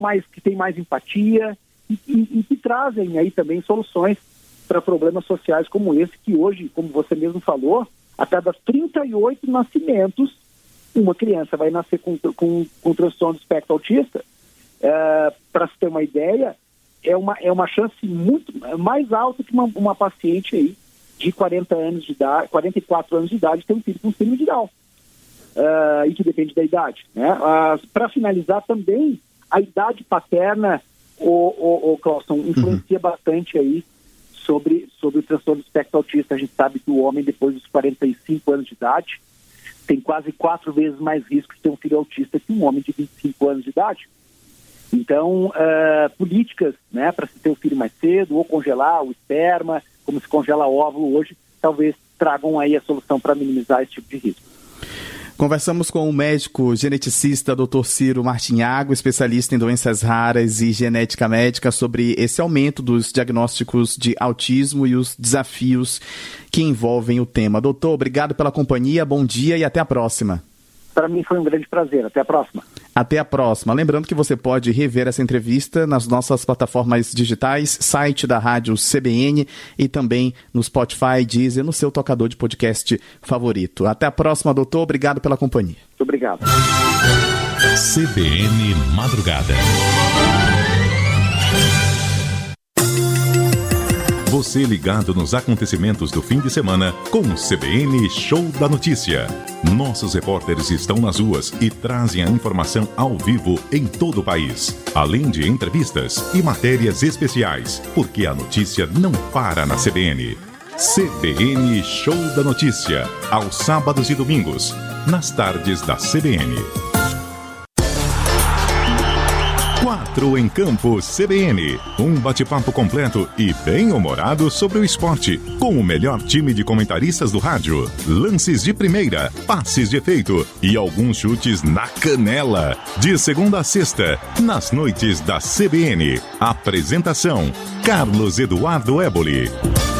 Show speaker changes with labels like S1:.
S1: que têm mais empatia e que trazem aí também soluções para problemas sociais como esse, que hoje, como você mesmo falou, a cada 38 nascimentos, uma criança vai nascer com transtorno do espectro autista. Para se ter uma ideia, é uma chance muito mais alta que uma paciente aí de 44 anos de idade ter um filho com síndrome de Down, e que depende da idade, né? Para finalizar também, a idade paterna, o Clauson, influencia bastante aí sobre o transtorno do espectro autista. A gente sabe que o homem, depois dos 45 anos de idade, tem quase 4 vezes mais risco de ter um filho autista que um homem de 25 anos de idade. Então, políticas, né, para se ter um filho mais cedo, ou congelar o esperma, como se congela óvulo hoje, talvez tragam aí a solução para minimizar esse tipo de risco.
S2: Conversamos com o médico geneticista Dr. Ciro Martinhago, especialista em doenças raras e genética médica, sobre esse aumento dos diagnósticos de autismo e os desafios que envolvem o tema. Doutor, obrigado pela companhia, bom dia e até a próxima.
S1: Para mim foi um grande prazer. Até a próxima.
S2: Até a próxima. Lembrando que você pode rever essa entrevista nas nossas plataformas digitais, site da Rádio CBN e também no Spotify, Deezer, no seu tocador de podcast favorito. Até a próxima, doutor. Obrigado pela companhia.
S1: Muito obrigado.
S3: CBN Madrugada. Você ligado nos acontecimentos do fim de semana com o CBN Show da Notícia. Nossos repórteres estão nas ruas e trazem a informação ao vivo em todo o país, além de entrevistas e matérias especiais, porque a notícia não para na CBN. CBN Show da Notícia, aos sábados e domingos, nas tardes da CBN. 4 em Campo CBN. Um bate-papo completo e bem-humorado sobre o esporte, com o melhor time de comentaristas do rádio. Lances de primeira, passes de efeito e alguns chutes na canela. De segunda a sexta, nas noites da CBN. Apresentação: Carlos Eduardo Éboli.